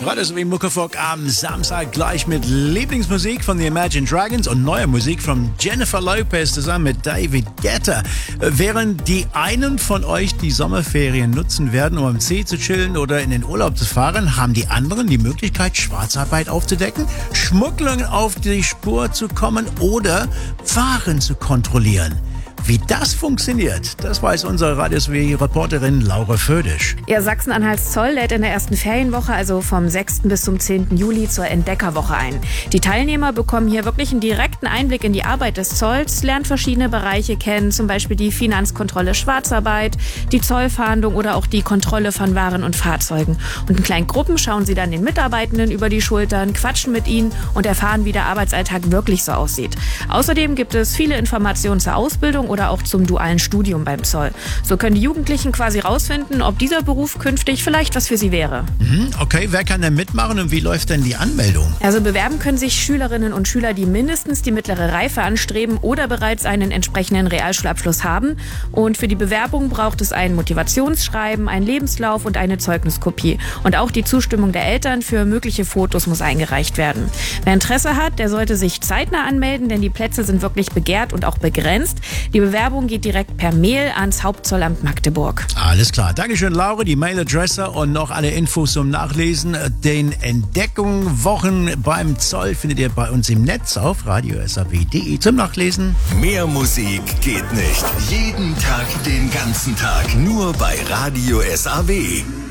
Radio SAW Muckefuck am Samstag gleich mit Lieblingsmusik von The Imagine Dragons und neuer Musik von Jennifer Lopez zusammen mit David Guetta. Während die einen von euch die Sommerferien nutzen werden, um am See zu chillen oder in den Urlaub zu fahren, haben die anderen die Möglichkeit, Schwarzarbeit aufzudecken, Schmugglern auf die Spur zu kommen oder Waren zu kontrollieren. Wie das funktioniert, das weiß unsere Radio SAW-Reporterin Laura Födisch. Ja, Sachsen-Anhalts Zoll lädt in der ersten Ferienwoche, also vom 6. bis zum 10. Juli, zur Entdeckerwoche ein. Die Teilnehmer bekommen hier wirklich einen direkten Einblick in die Arbeit des Zolls, lernen verschiedene Bereiche kennen, zum Beispiel die Finanzkontrolle Schwarzarbeit, die Zollfahndung oder auch die Kontrolle von Waren und Fahrzeugen. Und in kleinen Gruppen schauen sie dann den Mitarbeitenden über die Schultern, quatschen mit ihnen und erfahren, wie der Arbeitsalltag wirklich so aussieht. Außerdem gibt es viele Informationen zur Ausbildung oder auch zum dualen Studium beim Zoll. So können die Jugendlichen quasi rausfinden, ob dieser Beruf künftig vielleicht was für sie wäre. Okay, wer kann denn mitmachen und wie läuft denn die Anmeldung? Also bewerben können sich Schülerinnen und Schüler, die mindestens die mittlere Reife anstreben oder bereits einen entsprechenden Realschulabschluss haben. Und für die Bewerbung braucht es ein Motivationsschreiben, einen Lebenslauf und eine Zeugniskopie. Und auch die Zustimmung der Eltern für mögliche Fotos muss eingereicht werden. Wer Interesse hat, der sollte sich zeitnah anmelden, denn die Plätze sind wirklich begehrt und auch begrenzt. Die Bewerbung geht direkt per Mail ans Hauptzollamt Magdeburg. Alles klar. Dankeschön, Laura. Die Mailadresse und noch alle Infos zum Nachlesen. Den Entdeckungswochen beim Zoll findet ihr bei uns im Netz auf radiosaw.de zum Nachlesen. Mehr Musik geht nicht. Jeden Tag, den ganzen Tag. Nur bei Radio SAW.